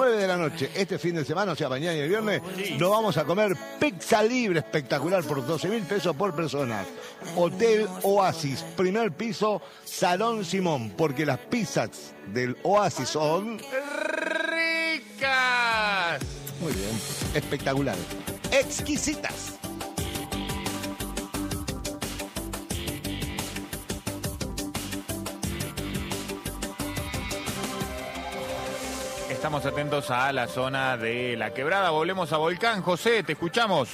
9 de la noche, este fin de semana, o sea, mañana y el viernes, nos vamos a comer pizza libre espectacular por 12.000 pesos por persona. Hotel Oasis, primer piso, Salón Simón, porque las pizzas del Oasis son... ¡ricas! Muy bien. Espectaculares. Exquisitas. Estamos atentos a la zona de La Quebrada. Volvemos a Volcán. José, te escuchamos.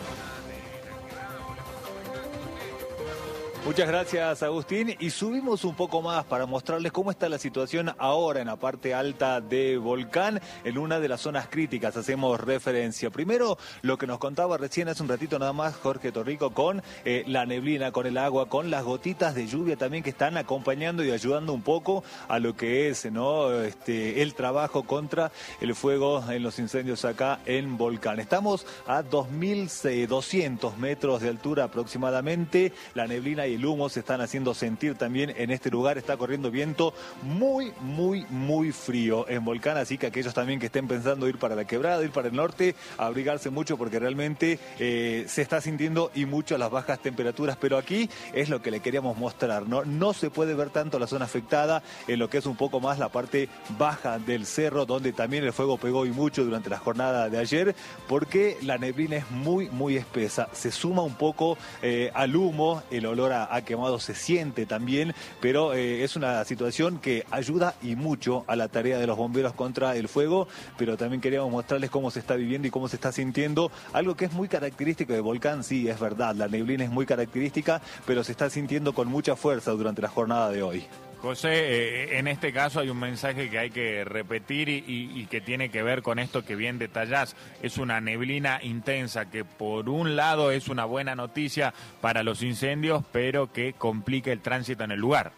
Muchas gracias, Agustín. Y subimos un poco más para mostrarles cómo está la situación ahora en la parte alta de Volcán, en una de las zonas críticas. Hacemos referencia. Primero, lo que nos contaba recién hace un ratito nada más Jorge Torrico con la neblina, con el agua, con las gotitas de lluvia también que están acompañando y ayudando un poco a lo que es, ¿no? El trabajo contra el fuego en los incendios acá en Volcán. Estamos a 2.200 metros de altura aproximadamente. La neblina y el humo se están haciendo sentir también en este lugar. Está corriendo viento muy, muy, muy frío en Volcán, así que aquellos también que estén pensando ir para La Quebrada, ir para el norte, abrigarse mucho porque realmente se está sintiendo y mucho las bajas temperaturas, pero aquí es lo que le queríamos mostrar, ¿no? No se puede ver tanto la zona afectada en lo que es un poco más la parte baja del cerro, donde también el fuego pegó y mucho durante la jornada de ayer, porque la neblina es muy, muy espesa. Se suma un poco al humo, el olor a quemado se siente también, pero es una situación que ayuda y mucho a la tarea de los bomberos contra el fuego, pero también queríamos mostrarles cómo se está viviendo y cómo se está sintiendo, algo que es muy característico de Volcán. Sí, es verdad, la neblina es muy característica, pero se está sintiendo con mucha fuerza durante la jornada de hoy. José, en este caso hay un mensaje que hay que repetir y que tiene que ver con esto que bien detallás. Es una neblina intensa que por un lado es una buena noticia para los incendios, pero que complica el tránsito en el lugar.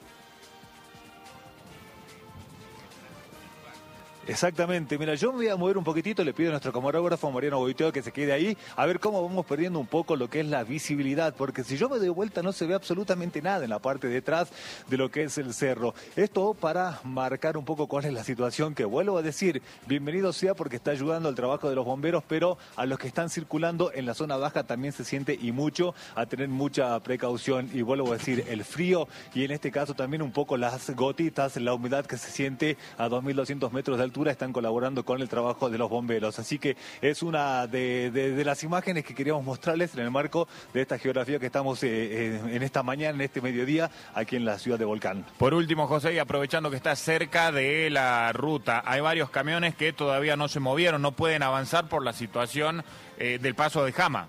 Exactamente, mira, yo me voy a mover un poquitito, le pido a nuestro camarógrafo Mariano Boiteo que se quede ahí, a ver cómo vamos perdiendo un poco lo que es la visibilidad, porque si yo me doy vuelta no se ve absolutamente nada en la parte de atrás de lo que es el cerro. Esto para marcar un poco cuál es la situación, que vuelvo a decir, bienvenido sea porque está ayudando al trabajo de los bomberos, pero a los que están circulando en la zona baja también se siente y mucho, a tener mucha precaución. Y vuelvo a decir, el frío y en este caso también un poco las gotitas, la humedad que se siente a 2.200 metros de altura están colaborando con el trabajo de los bomberos. Así que es una de las imágenes que queríamos mostrarles en el marco de esta geografía que estamos en esta mañana, en este mediodía, aquí en la ciudad de Volcán. Por último, José, y aprovechando que está cerca de la ruta, hay varios camiones que todavía no se movieron, no pueden avanzar por la situación del paso de Jama.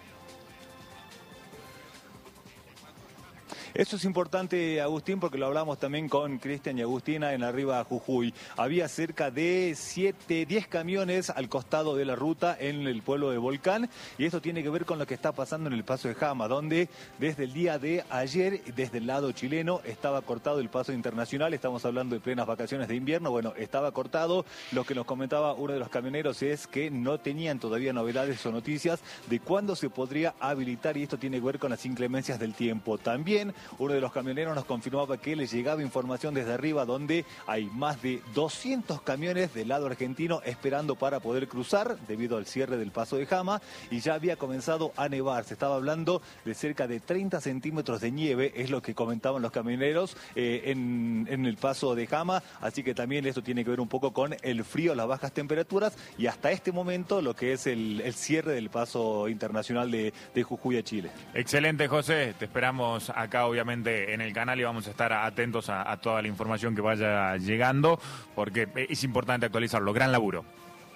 Eso es importante, Agustín, porque lo hablamos también con Cristian y Agustina en la Riva Jujuy. Había cerca de 10 camiones al costado de la ruta en el pueblo de Volcán, y esto tiene que ver con lo que está pasando en el paso de Jama, donde desde el día de ayer, desde el lado chileno, estaba cortado el paso internacional. Estamos hablando de plenas vacaciones de invierno. Bueno, estaba cortado. Lo que nos comentaba uno de los camioneros es que no tenían todavía novedades o noticias de cuándo se podría habilitar, y esto tiene que ver con las inclemencias del tiempo. También uno de los camioneros nos confirmaba que les llegaba información desde arriba, donde hay más de 200 camiones del lado argentino esperando para poder cruzar debido al cierre del paso de Jama, y ya había comenzado a nevar. Se estaba hablando de cerca de 30 centímetros de nieve, es lo que comentaban los camioneros en el paso de Jama. Así que también esto tiene que ver un poco con el frío, las bajas temperaturas, y hasta este momento lo que es el cierre del paso internacional de Jujuy a Chile. Excelente, José. Te esperamos acá, obviamente, en el canal, y vamos a estar atentos a toda la información que vaya llegando, porque es importante actualizarlo. Gran laburo.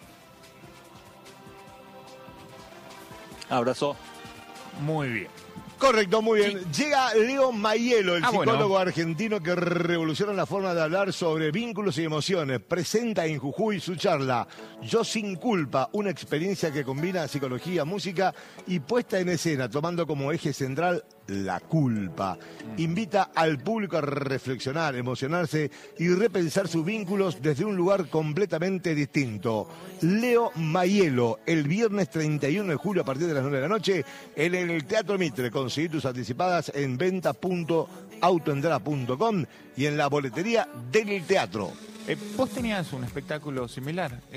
Abrazo. Muy bien. Correcto, muy bien. Sí. Llega Leo Maiello, el psicólogo bueno. argentino que revoluciona la forma de hablar sobre vínculos y emociones. Presenta en Jujuy su charla Yo sin culpa, una experiencia que combina psicología, música y puesta en escena, tomando como eje central la culpa. Invita al público a reflexionar, emocionarse y repensar sus vínculos desde un lugar completamente distinto. Leo Maiello, el viernes 31 de julio a partir de las 9 de la noche en el Teatro Mitre. Conseguí tus anticipadas en venta.autoentrada.com y en la boletería del teatro. Vos tenías un espectáculo similar.